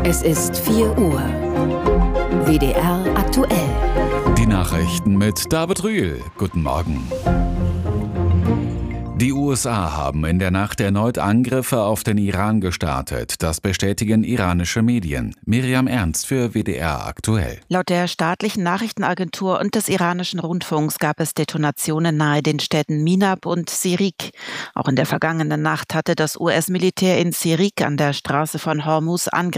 Es ist 4 Uhr. WDR aktuell. Die Nachrichten mit David Rühl. Guten Morgen. Die USA haben in der Nacht erneut Angriffe auf den Iran gestartet. Das bestätigen iranische Medien. Miriam Ernst für WDR aktuell. Laut der staatlichen Nachrichtenagentur und des iranischen Rundfunks gab es Detonationen nahe den Städten Minab und Sirik. Auch in der vergangenen Nacht hatte das US-Militär in Sirik an der Straße von Hormuz Angriffe